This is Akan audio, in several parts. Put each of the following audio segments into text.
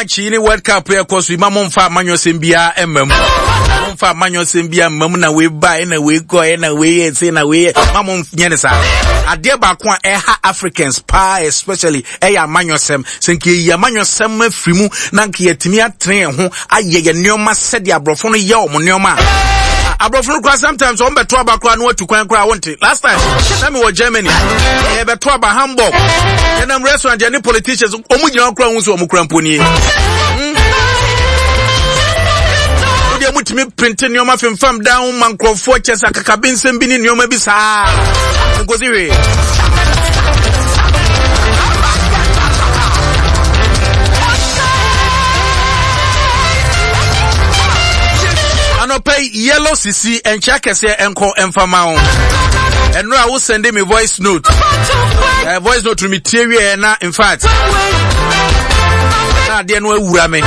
match in World Cup here cause we mamon fa manyo sembia emem. Mamon fa manyo sembia emem na we buy na we go na we say na we mamon nyene sa. Ade ba ko eha Africans pa especially eya manyo sem senke ya manyo sem afrimu na nke yetimi atren ho aye ye nneoma sede abrofo no ye omo nneoma. Abrofo no sometimes on beto abakra no atu kwan kra wonte. Last time na me wo Germany e beto aba Hamburg. Enam restaurant any politicians omu nyina kra hu so omu kra mponi. Odi amutimi print nneoma femfam down man krofo chesa kakabensem bi ni nneoma bi saa. Ngozi we no pay yellow CC and check us here and call Enfama on. And now I will send him a voice note. A voice note to me, Thierry, na in fact. Now, dear, no, Urame.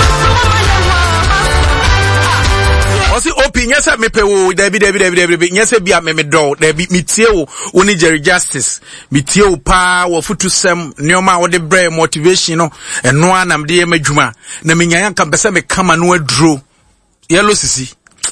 Osi open, yes, I me pay, Debbie, yes, I be a me do, Debbie, me teo, only Jerry Justice, me teo power, futu sem, Neoma, or the brain motivation, and no one am dear Majuma. Naminya can be me come and no draw. Yellow CC.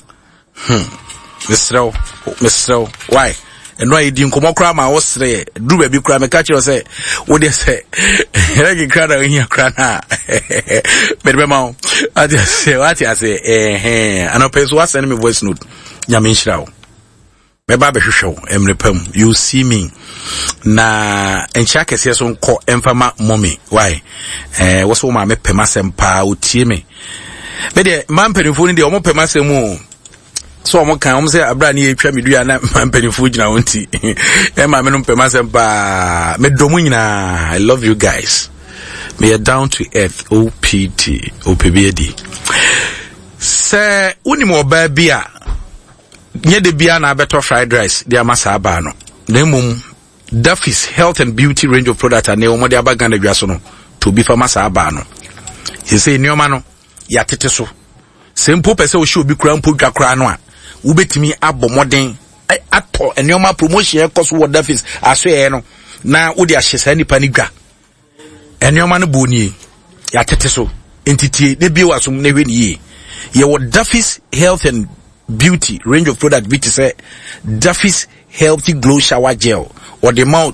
Mr. Why? And why didn't come across my horse? Do baby cry, me catch you say, what they say? Like crana in your crana. But I just say, what I say, and I pay what's send me voice note. Yamin Shrow. My baby show, Emrepem, you see me. Na, and check a season call Enfama mommy. Why? What's all my pemasem pa uti me. But the man penifuni the omo pemasemu. So I'm can say abra ni etwa medua na mampanifu gina wonti e ma menum pema sempa me domu nyina. I love you guys. Me are down to earth. OPBD say uni mo ba bia nye de bia na better fried rice de amasa aba no na mum Duffy's health and beauty range of products and omo de abaga na dwaso no to be famasa aba no. He say nioma no ya tete so sempo pese o show bi kura mpo dwa kura no a ubetimi abo moden ato enioma promotion e koso wo Duffy's aso e no na wo de ahyesa nipa ni dwa enioma no boni ya tete so entity de bi wasum na hwe ni ye wo Duffy's health and beauty range of product bit say Duffy's healthy glow shower gel or the amount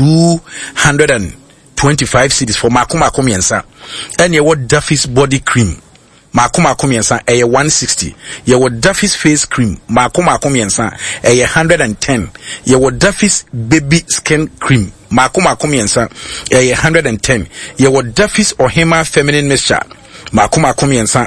225 cedis for makoma komiensa and ye wo Duffy's body cream makoma komiensa 160 ye wo Duffy's face cream makoma komiensa 110 ye wo Duffy's baby skin cream makoma komiensa 110 ye wo Duffy's Ohima feminine mixture makoma komiensa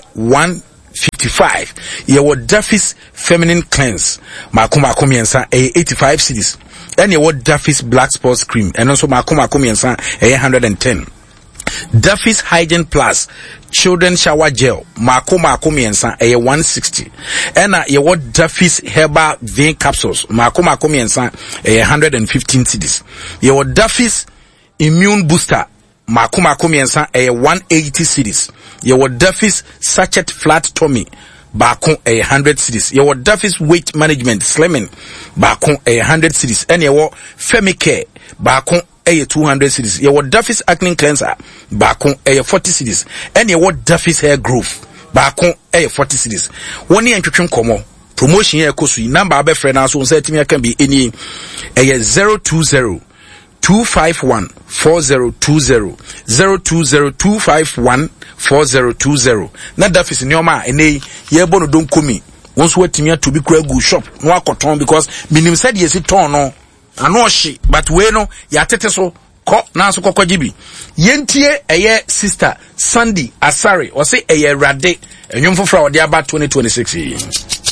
155 ye wo Duffy's feminine cleanse makoma komiensa 85 cedis and ye wo Duffy's black sports cream and also makoma komiensa 110 Duffy's Hygiene Plus Children Shower Gel makoma komiensa 160 and ye wo Duffy's Herbal Vein Capsules makoma komiensa 115 cedis ye wo Duffy's Immune Booster makoma komiensa 180 cedis ye wo Duffy's Sachet Flat Tummy bakon 100 cedis ye wo Duffy's Weight Management Slimming bakon 100 cedis and ye wo Femicare bakon 200 cedis ye wo Duffy's Acne Cleanser bakon 40 cedis and ye wo Duffy's Hair Growth bakon 40 cedis woni entwetwe komo promotion ye kosu number abe friend na so say timi can be any 020 251 4020 020 251 4020 na Duffy's nyoma ene ye bono don komi wonso watimi to bi kura go shop no akoton because minim said ye si ton no ano hye but we no ya tete so ko na so kokogibi yentie eye sister Sandy Asare o say eye rade enwom foforo ode aba 2026